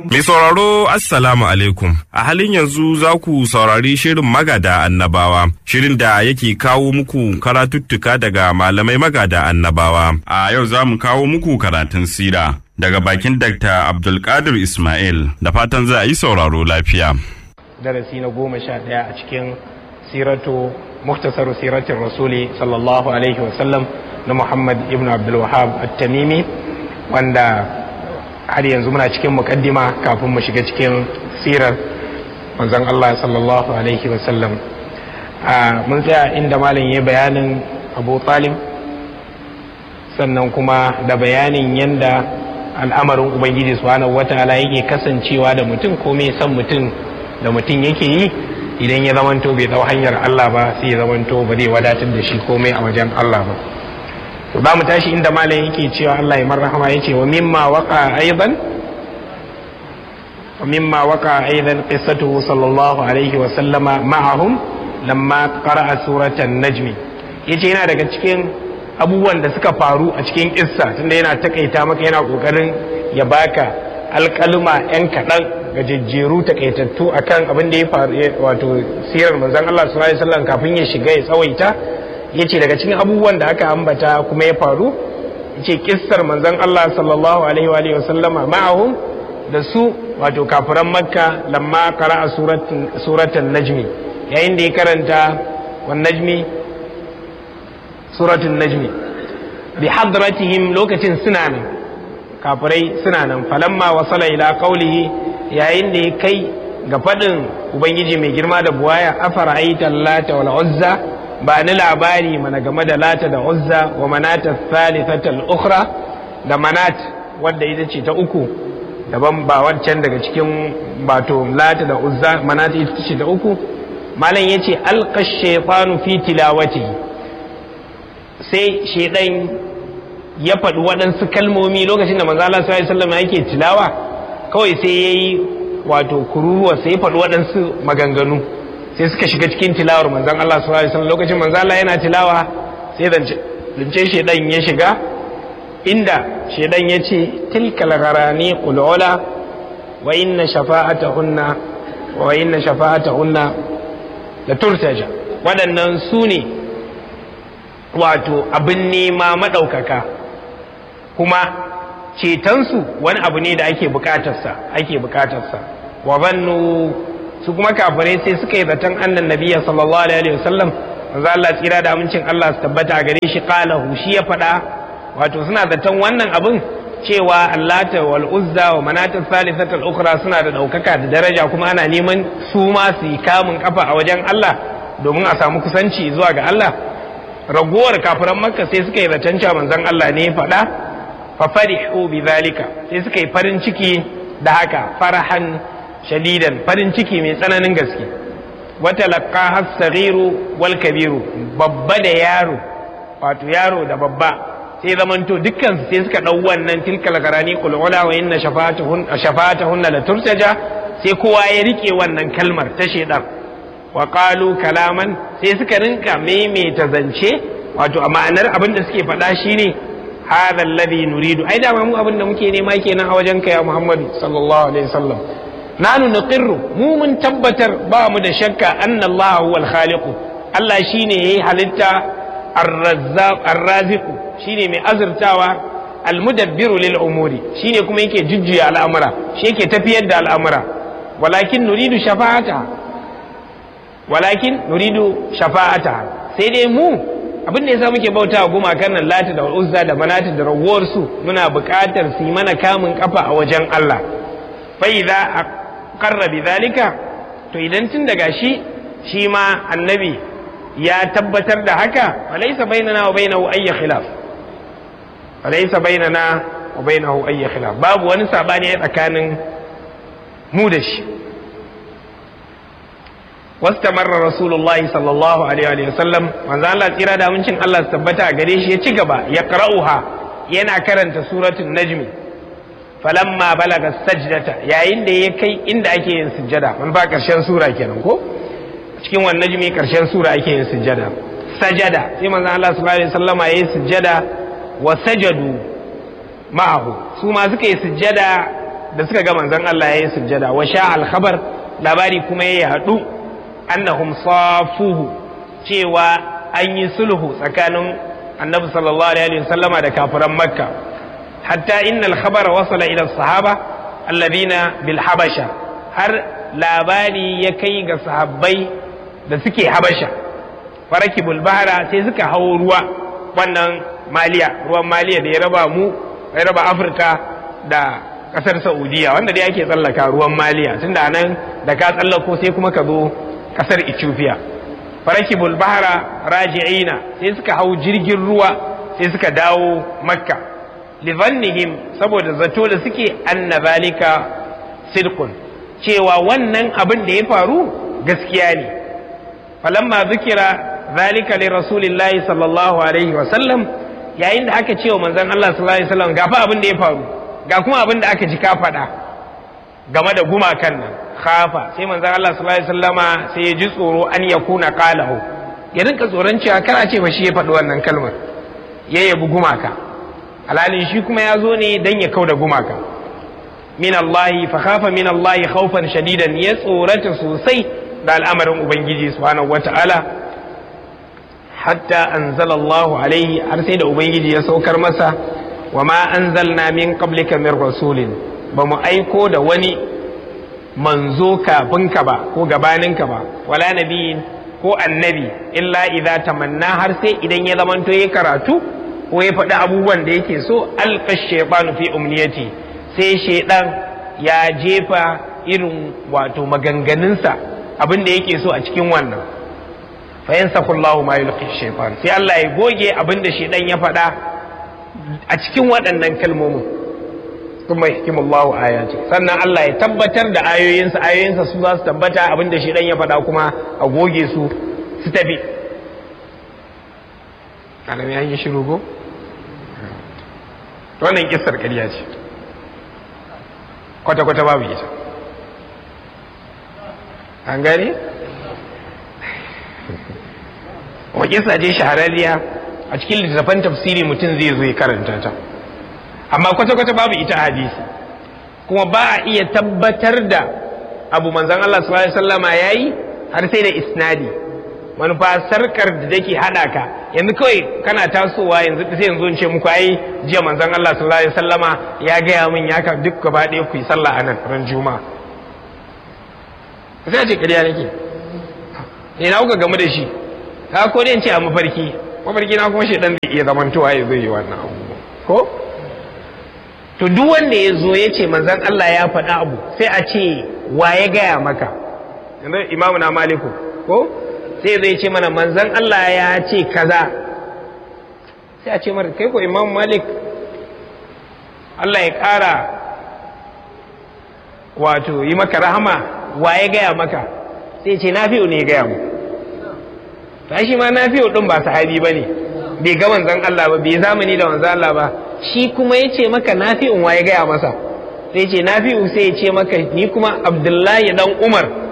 Mai sauraro Assalamu alaikum. A halin yanzu za ku saurari shirin magada annabawa, shirin da yake kawo muku karatuttuka daga malamai magada annabawa. A yau za mu kawo muku karatun sira daga bakin Dr. Abdulkadir Ismail, da fatan za a yi sauraro lafiya. Darasi na 11 a cikin siratu muhtasaru siratin rasuli sallallahu alaihi wasallam na Muhammad ibn Abdul Wahhab at-Tamimi, wanda har yanzu muna cikin mukaddima kafin mu shiga cikin sirar manzon Allah sallallahu alaihi wasallam. Mun tsaya inda malam ya bayanin Abu Talib, sannan kuma da bayanin yanda al'amarin Ubangiji subhanahu wataala yake kasancewa da mutum, ko me san mutum da mutum yake yi idan ya zamanto bai dau hanyar Allah ba, sai ya zamanto ba zai wadatar da shi komai a wajen Allah ba. To za mu tashi inda malam yake cewa Allah ya marhama, yace wa mimma waqa aidan qissatuhu sallallahu alaihi wa sallama ma'ahum lamma qara'a suratan najmi. Yace yana daga cikin abubuwan da suka faru a cikin kissa, tunda yana takaita maka, yana kokarin ya baka alƙaluma yan kaɗan gajejjeru takaitattu akan abin da ya faru, wato sirar manzon Allah sallallahu alaihi wasallam kafin ya shiga ya tsawaita. Yace daga cikin abubuwan da aka ambata kuma ya faru, yace kissar manzon Allah sallallahu alaihi wa sallama ma'ahum, da su wato kafiran Makka, lamma qara'a suratan najmi, yayin da ya karanta wan najmi, suratul najmi, bi hadratihim, lokacin suna nan, kafirai suna nan. Falamma wasala ila qawlihi, yayin da ya kai ga fadin ubangiji mai girma da buwaya, afara'aita lata wal uzza, ba ni labari mana game da lata da uzza, wa manata thalithata al-ukhra, da manat wadda ita ce ta uku daban, ba wancan daga cikin bato lata da uzza, manata ita ce ta uku. Malam yace alqa shaytanu fi tilawati, sai shaydan ya faɗi waɗansu kalmomi lokacin da manzo Allah sallallahu alaihi wasallam yake tilawa, kawai sai yayi wato kururuwa, sai ya faɗi waɗansu maganganu, sai suka shiga cikin tilawar manzon Allah sallallahu alaihi wasallam. Lokacin manzon Allah yana tilawa, sai zance shedan ya shiga, inda shedan ya ce tilkal gharani qulula wa inna shafa'atahunna la turtaja. Waɗannan su ne wato abin nema madaukaka, kuma cetonsu wani abu ne da ake bukatarsa. Wa zannu, su kuma kafirai sai suka yi zaton annan nabiyya sallallahu alaihi wasallam, manzo Allah tsira da amincin Allah su tabbata gare shi, qalahu, shi ya faɗa, wato suna zaton wannan abin cewa Allata wal Uzza wa manata thalithata al-ukhra suna da daukaka da daraja, kuma ana neman su ma su yi kamun kafa a wajen Allah domin a samu kusanci zuwa ga Allah. Ragowar kafiran Makka sai suka yi zaton cewa manzon Allah ne ya faɗa, fa farihu bi zalika, sai suka yi farin ciki da haka, farahan shadidan, farin ciki mai tsananin gaske. Wata laqaha as-saghiru wal kabiru, babba da yaro, wato yaro da babba, sai zamanto dukkan su sai suka dau wannan tilkal garani qul ula wa inna shafa'atuhunna la turtaja, sai kowa ya rike wannan kalmar ta shedan. Wa qalu kalaman, sai suka rinka maimaita zance, wato a ma'anar abin da suke faɗa shine hadha alladhi nuridu, ai da mu abin da muke nema kenan a wajen ka ya Muhammad sallallahu alaihi wasallam. Nanu nuqirru, mu mun tabbatar ba mu da shakka anna Allah huwa al-khaliq, Allah shine yayi halitta, ar-razzaq ar-raziq, shine mai azurtawa, al-mudabbiru lil umuri, shine kuma yake jujjuya al'amura, shi yake tafiyar da al'amura. Walakin nuridu shafa'ata, sai dai mu abin da yasa muke bautawa gumakan nan Lata da Uzza da Manata da rawar su, muna buƙatar su yi mana kamun kafa a wajen Allah. Fa idza aqarra bi zalika, to idan tun daga shi ma annabi ya tabbatar da haka, falaysa bainana wa bainahu ayy khilaf, babu wani sabani a tsakanin mu da shi. wastamarra rasulullahi sallallahu alaihi wa sallam, manzo Allah tsira da amincin Allah su tabbata gare shi, ya ci gaba ya qara'uha, yana karanta suratul najmi. Falamma balaga sajdata, yayin da ya kai inda ake yin sujjada, mun ba karshen sura kenan ko, cikin wannan najmi karshen sura ake yin sujjada, sajada, sai manzo Allah sallallahu alaihi wasallam yayi sujjada, wa sajadu ma'ahu, su ma suka yi sujjada da suka ga manzon Allah yayin sujjada wa sha al-khabar labari kuma ya haɗu annahum safuhu cewa an yi sulhu tsakanin annabi sallallahu alaihi wasallama da kafiran makka hatta innal khabara wasala ila sahaba alladhina bil habasha har labari ya kai ga sahabbai da suke habasha farakibul bahra sai suka hawo ruwa wannan ruwan maliya da ya raba afirka da kasar saudiya wanda dai ake tsallaka ruwan maliya tunda nan da ka tsallako sai kuma ka zo kasar ethiopia farakibul bahra raji'ina sai suka hau jirgin ruwa sai suka dawo makka livannihim saboda zato da suke anna zalika sidqun cewa wannan abin da ya faru gaskiya ne falamma zikira zalika li rasulillahi sallallahu alaihi wa sallam yayin da aka ce wa manzon Allah sallallahu alaihi wasallam ga fa abin da ya faru ga kuma abin da aka ji ka faɗa game da gumakan nan khafa sai manzon Allah sallallahu alaihi wasallama sai ya ji tsoro an yakuna qalahu ya rinka tsoron cewa kana ce ba shi ya faɗi wannan kalmar ya yabi gumaka alhalin shi kuma ya zo ne dan ya kauda gumaka min Allah fa khafa min Allah khawfan shadidan ya tsorata sosai da al'amarin ubangiji subhanahu wata'ala hatta anzalallahu alaihi har sai da ubangiji ya saukar masa wa ma anzalna min qablika min rasulin ba mu aiko da wani manzo kafinka ba ko gabaninka ba wala nabiyin ko annabi illa idza tamanna har sai idan ya zamanto ya karatu ko ya faɗi abubuwan da yake so alqa shaytanu fi umniyati sai shaydan ya jefa irin wato maganganunsa abin da yake so a cikin wannan fa yansakullahu ma yulqi shaytan sai Allah ya goge abin da shaydan ya faɗa a cikin waɗannan kalmomin kuma yahkimullahu ayati sannan Allah ya tabbatar da ayoyinsa su za su tabbata abin da shaydan ya faɗa kuma a goge su tafi kalami an yi shiru go wannan kissar ƙarya ce kwata-kwata babu ita an gane? wa kissa ce shahararriya a cikin littattafan tafsiri mutum zai zo ya karanta ta amma kwata-kwata babu ita hadisi kuma ba a iya tabbatar da abu manzan Allah sallallahu alaihi wasallama yayi har sai da isnadi manufa sarkar da take hada ka yanzu kawai kana tasowa yanzu sai yanzu in ce muku ai jiya manzan Allah sallallahu alaihi wasallama ya gaya min ya ka duk gaba ɗaya ku yi sallah anan ran juma'a sai ce kariya nake ina kuka gamu da shi ka ko dai ce a mafarki na kuma shedan zai iya zamantowa ya zai yi wannan abu ko to duk wanda ya zo ya ce manzon Allah ya faɗa abu sai a ce wa ya gaya maka yanzu imamu na maliku ko sai zai ce mana manzon Allah ya ce kaza sai a ce mara kai ko imamu malik Allah ya ƙara wato yi maka rahama wa ya gaya maka sai ce nafi'u ne ya gaya mu ta shi ma nafi'u din ba sahabi bane bai ga manzon Allah ba bai zamani da manzon Allah ba shi kuma ya ce maka nafi'un wa ya gaya masa sai ce nafi'u sai ya ce maka ni kuma Abdullahi dan Umar